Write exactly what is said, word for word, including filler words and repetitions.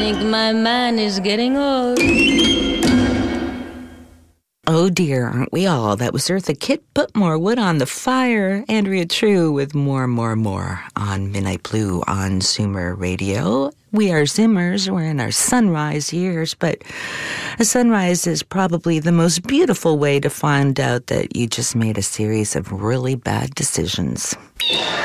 think my man is getting old. Oh dear, aren't we all? That was Eartha Kitt. Put more wood on the fire. Andrea True with More, More, More on Midnight Blue on Zoomer Radio. We are Zimmers. We're in our sunrise years, but a sunrise is probably the most beautiful way to find out that you just made a series of really bad decisions.